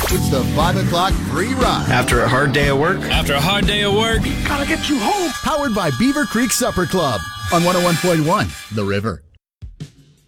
It's the 5 o'clock free ride. After a hard day of work? After a hard day of work, Gotta get you home. Powered by Beaver Creek Supper Club on 101.1 The River.